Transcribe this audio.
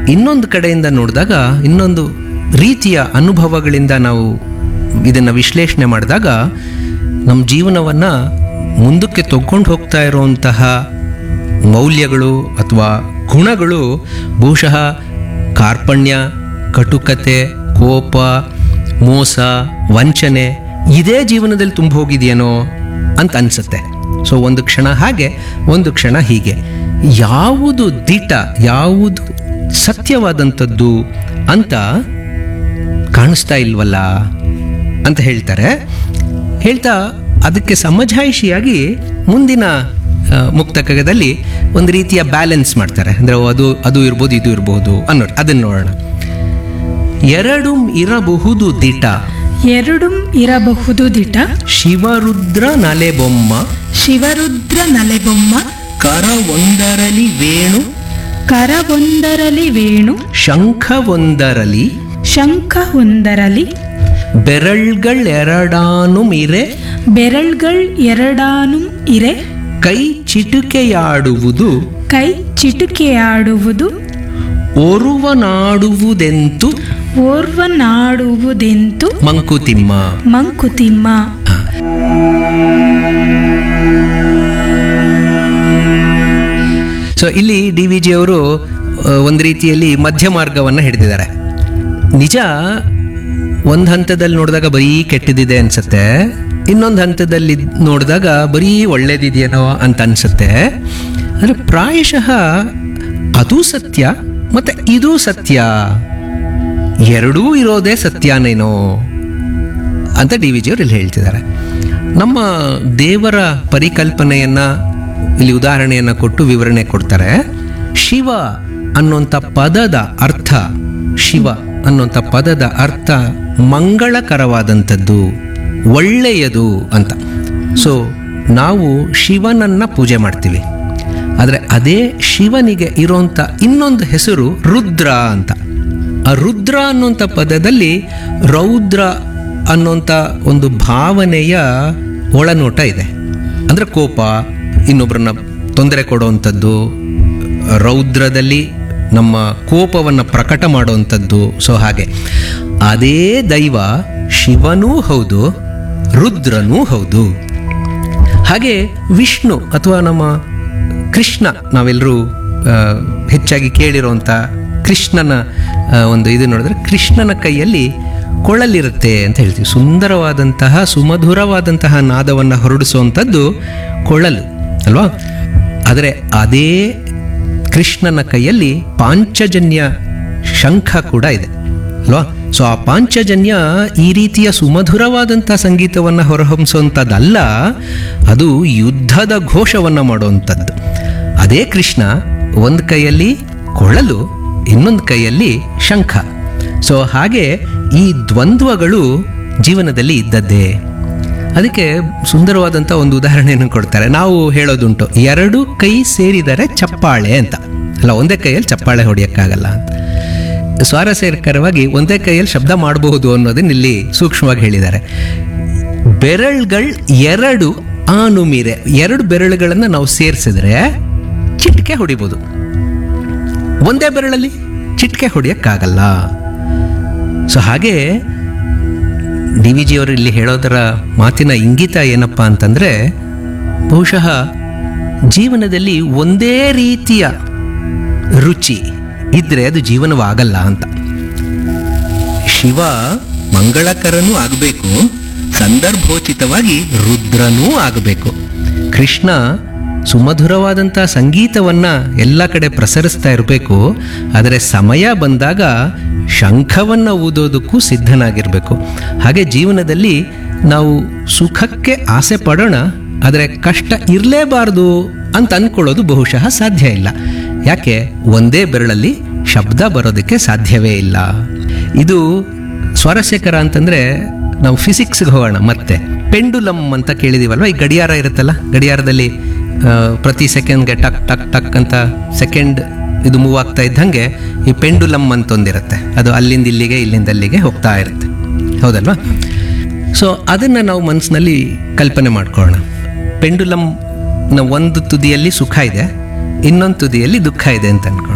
ಇನ್ನೊಂದು ಕಡೆಯಿಂದ ನೋಡಿದಾಗ, ಇನ್ನೊಂದು ರೀತಿಯ ಅನುಭವಗಳಿಂದ ನಾವು ಇದನ್ನು ವಿಶ್ಲೇಷಣೆ ಮಾಡಿದಾಗ ನಮ್ಮ ಜೀವನವನ್ನು ಮುಂದಕ್ಕೆ ತಗೊಂಡು ಹೋಗ್ತಾ ಇರುವಂತಹ ಮೌಲ್ಯಗಳು ಅಥವಾ ಗುಣಗಳು ಬಹುಶಃ ಕಾರ್ಪಣ್ಯ, ಕಟುಕತೆ, ಕೋಪ, ಮೋಸ, ವಂಚನೆ ಇದೇ ಜೀವನದಲ್ಲಿ ತುಂಬ ಹೋಗಿದೆಯೇನೋ ಅಂತ ಅನಿಸುತ್ತೆ. ಸೊ ಒಂದು ಕ್ಷಣ ಹಾಗೆ, ಒಂದು ಕ್ಷಣ ಹೀಗೆ. ಯಾವುದು ದಿಟ, ಯಾವುದು ಸತ್ಯವಾದಂಥದ್ದು ಅಂತ ಕಾಣಿಸ್ತಾ ಇಲ್ವಲ್ಲ ಅಂತ ಹೇಳ್ತಾ ಅದಕ್ಕೆ ಸಮಜಾಯಿಷಿಯಾಗಿ ಮುಂದಿನ ಮುಕ್ತಕದಲ್ಲಿ ಒಂದು ರೀತಿಯ ಬ್ಯಾಲೆನ್ಸ್ ಮಾಡ್ತಾರೆ. ಅಂದರೆ ಅದು ಇರ್ಬೋದು, ಇದು ಇರ್ಬೋದು ಅನ್ನೋದು. ಅದನ್ನು ನೋಡೋಣ. ಎರಡೂ ಇರಬಹುದು ದಿಟ, ಎರಡೂ ಇರಬಹುದು ದಿಟ, ಶಿವರುದ್ರ ನಲೆಬೊಮ್ಮ, ಶಿವರುದ್ರ ನಲೆಬೊಮ್ಮ, ಕರವೊಂದರಲಿ ವೇಣು, ಕರವೊಂದರಲಿ ವೇಣು, ಶಂಖವೊಂದರಲಿ, ಶಂಖವೊಂದರಲಿ, ಬೆರಳ್ಗಳೆರಡಾನು ಇರೆ, ಬೆರಳ್ಗಳ್ ಎರಡಾನು ಇರೆ, ಕೈ ಚಿಟುಕೆಯಾಡುವುದು, ಕೈ ಚಿಟುಕೆಯಾಡುವುದು, ಓರ್ವನಾಡುವುದೆಂತು, ಓರ್ವನಾಡುವುದೆಂತು, ಮಂಕುತಿಮ್ಮ. ಮಂಕುತಿಮ್ಮ. ಸೊ ಇಲ್ಲಿ ಡಿ ವಿ ಜಿ ಅವರು ಒಂದು ರೀತಿಯಲ್ಲಿ ಮಧ್ಯ ಮಾರ್ಗವನ್ನು ಹಿಡಿದಿದ್ದಾರೆ. ನಿಜ ಒಂದು ಹಂತದಲ್ಲಿ ನೋಡಿದಾಗ ಬರೀ ಕೆಟ್ಟದಿದೆ ಅನ್ಸುತ್ತೆ, ಇನ್ನೊಂದು ಹಂತದಲ್ಲಿ ನೋಡಿದಾಗ ಬರೀ ಒಳ್ಳೇದಿದೆಯೇನೋ ಅಂತ ಅನ್ಸುತ್ತೆ. ಅಂದರೆ ಪ್ರಾಯಶಃ ಅದು ಸತ್ಯ ಮತ್ತು ಇದು ಸತ್ಯ, ಎರಡೂ ಇರೋದೇ ಸತ್ಯನೇನೋ ಅಂತ ಡಿ ವಿ ಜಿಯವರು ಇಲ್ಲಿ ಹೇಳ್ತಿದ್ದಾರೆ. ನಮ್ಮ ದೇವರ ಪರಿಕಲ್ಪನೆಯನ್ನು ಇಲ್ಲಿ ಉದಾಹರಣೆಯನ್ನು ಕೊಟ್ಟು ವಿವರಣೆ ಕೊಡ್ತಾರೆ. ಶಿವ ಅನ್ನೋಂಥ ಪದದ ಅರ್ಥ, ಶಿವ ಅನ್ನೋಂಥ ಪದದ ಅರ್ಥ ಮಂಗಳಕರವಾದಂಥದ್ದು, ಒಳ್ಳೆಯದು ಅಂತ. ಸೊ ನಾವು ಶಿವನನ್ನು ಪೂಜೆ ಮಾಡ್ತೀವಿ, ಆದರೆ ಅದೇ ಶಿವನಿಗೆ ಇರೋಂಥ ಇನ್ನೊಂದು ಹೆಸರು ರುದ್ರ ಅಂತ. ಆ ರುದ್ರ ಅನ್ನೋಂಥ ಪದದಲ್ಲಿ ರೌದ್ರ ಅನ್ನೋಂಥ ಒಂದು ಭಾವನೆಯ ಒಳನೋಟ ಇದೆ. ಅಂದರೆ ಕೋಪ, ಇನ್ನೊಬ್ಬರನ್ನ ತೊಂದರೆ ಕೊಡುವಂಥದ್ದು, ರೌದ್ರದಲ್ಲಿ ನಮ್ಮ ಕೋಪವನ್ನು ಪ್ರಕಟ ಮಾಡುವಂಥದ್ದು. ಸೊ ಹಾಗೆ ಅದೇ ದೈವ ಶಿವನೂ ಹೌದು, ರುದ್ರನೂ ಹೌದು. ಹಾಗೆ ವಿಷ್ಣು ಅಥವಾ ನಮ್ಮ ಕೃಷ್ಣ, ನಾವೆಲ್ಲರೂ ಹೆಚ್ಚಾಗಿ ಕೇಳಿರೋಂಥ ಕೃಷ್ಣನ ಒಂದು ಇದು ನೋಡಿದ್ರೆ, ಕೃಷ್ಣನ ಕೈಯಲ್ಲಿ ಕೊಳಲಿರುತ್ತೆ ಅಂತ ಹೇಳ್ತೀವಿ. ಸುಂದರವಾದಂತಹ ಸುಮಧುರವಾದಂತಹ ನಾದವನ್ನು ಹೊರಡಿಸುವಂಥದ್ದು ಕೊಳಲು ಅಲ್ವಾ. ಆದರೆ ಅದೇ ಕೃಷ್ಣನ ಕೈಯಲ್ಲಿ ಪಾಂಚಜನ್ಯ ಶಂಖ ಕೂಡ ಇದೆ ಅಲ್ವಾ. ಸೊ ಆ ಪಾಂಚಜನ್ಯ ಈ ರೀತಿಯ ಸುಮಧುರವಾದಂಥ ಸಂಗೀತವನ್ನು ಹೊರಹೊಮ್ಮಿಸುವಂಥದ್ದಲ್ಲ, ಅದು ಯುದ್ಧದ ಘೋಷವನ್ನು ಮಾಡುವಂಥದ್ದು. ಅದೇ ಕೃಷ್ಣ ಒಂದು ಕೈಯಲ್ಲಿ ಕೊಳಲು, ಇನ್ನೊಂದು ಕೈಯಲ್ಲಿ ಶಂಖ. ಸೊ ಹಾಗೆ ಈ ದ್ವಂದ್ವಗಳು ಜೀವನದಲ್ಲಿ ಇದ್ದದ್ದೇ. ಅದಕ್ಕೆ ಸುಂದರವಾದಂಥ ಒಂದು ಉದಾಹರಣೆಯನ್ನು ಕೊಡ್ತಾರೆ. ನಾವು ಹೇಳೋದುಂಟು, ಎರಡು ಕೈ ಸೇರಿದರೆ ಚಪ್ಪಾಳೆ ಅಂತ. ಅಲ್ಲ, ಒಂದೇ ಕೈಯಲ್ಲಿ ಚಪ್ಪಾಳೆ ಹೊಡೆಯೋಕ್ಕಾಗಲ್ಲ ಅಂತ. ಸ್ವಾರಸ್ಯಕರವಾಗಿ ಒಂದೇ ಕೈಯಲ್ಲಿ ಶಬ್ದ ಮಾಡಬಹುದು ಅನ್ನೋದನ್ನ ಇಲ್ಲಿ ಸೂಕ್ಷ್ಮವಾಗಿ ಹೇಳಿದ್ದಾರೆ. ಬೆರಳುಗಳು ಎರಡು ಆನುಮಿರೆ, ಎರಡು ಬೆರಳುಗಳನ್ನು ನಾವು ಸೇರಿಸಿದ್ರೆ ಚಿಟಿಕೆ ಹೊಡಿಬೋದು, ಒಂದೇ ಬೆರಳಲ್ಲಿ ಚಿಟಿಕೆ ಹೊಡೆಯೋಕ್ಕಾಗಲ್ಲ. ಸೊ ಹಾಗೆ ಡಿ ವಿ ಜಿಯವರು ಇಲ್ಲಿ ಹೇಳೋದರ ಮಾತಿನ ಇಂಗಿತ ಏನಪ್ಪ ಅಂತಂದರೆ, ಬಹುಶಃ ಜೀವನದಲ್ಲಿ ಒಂದೇ ರೀತಿಯ ರುಚಿ ಇದ್ದರೆ ಅದು ಜೀವನವಾಗಲ್ಲ ಅಂತ. ಶಿವ ಮಂಗಳಕರನೂ ಆಗಬೇಕು, ಸಂದರ್ಭೋಚಿತವಾಗಿ ರುದ್ರನೂ ಆಗಬೇಕು. ಕೃಷ್ಣ ಸುಮಧುರವಾದಂಥ ಸಂಗೀತವನ್ನು ಎಲ್ಲ ಕಡೆ ಪ್ರಸರಿಸ್ತಾ ಇರಬೇಕು, ಆದರೆ ಸಮಯ ಬಂದಾಗ ಶಂಖವನ್ನು ಊದೋದಕ್ಕೂ ಸಿದ್ಧನಾಗಿರಬೇಕು. ಹಾಗೆ ಜೀವನದಲ್ಲಿ ನಾವು ಸುಖಕ್ಕೆ ಆಸೆ ಪಡೋಣ, ಆದರೆ ಕಷ್ಟ ಇರಲೇಬಾರ್ದು ಅಂತ ಅಂದ್ಕೊಳ್ಳೋದು ಬಹುಶಃ ಸಾಧ್ಯ ಇಲ್ಲ. ಯಾಕೆ? ಒಂದೇ ಬೆರಳಲ್ಲಿ ಶಬ್ದ ಬರೋದಕ್ಕೆ ಸಾಧ್ಯವೇ ಇಲ್ಲ. ಇದು ಸ್ವಾರಸ್ಯಕರ ಅಂತಂದರೆ, ನಾವು ಫಿಸಿಕ್ಸ್ಗೆ ಹೋಗೋಣ. ಮತ್ತೆ ಪೆಂಡುಲಮ್ ಅಂತ ಕೇಳಿದೀವಲ್ವ, ಈ ಗಡಿಯಾರ ಇರುತ್ತಲ್ಲ, ಗಡಿಯಾರದಲ್ಲಿ ಪ್ರತಿ ಸೆಕೆಂಡ್ಗೆ ಟಕ್ ಟಕ್ ಟಕ್ ಅಂತ ಸೆಕೆಂಡ್ ಇದು ಮೂವ್ ಆಗ್ತಾ ಇದ್ದಂಗೆ ಈ ಪೆಂಡುಲಮ್ ಅಂತ ಒಂದಿರುತ್ತೆ, ಅದು ಅಲ್ಲಿಂದ ಇಲ್ಲಿಗೆ ಇಲ್ಲಿಂದ ಅಲ್ಲಿಗೆ ಹೋಗ್ತಾ ಇರುತ್ತೆ, ಹೌದಲ್ವಾ? ಸೊ ಅದನ್ನು ನಾವು ಮನಸ್ಸಿನಲ್ಲಿ ಕಲ್ಪನೆ ಮಾಡ್ಕೊಳ್ಳೋಣ. ಪೆಂಡುಲಮ್ನ ಒಂದು ತುದಿಯಲ್ಲಿ ಸುಖ ಇದೆ, ಇನ್ನೊಂದು ತುದಿಯಲ್ಲಿ ದುಃಖ ಇದೆ ಅಂತ ಅನ್ಕೊಳ್ಳೋಣ.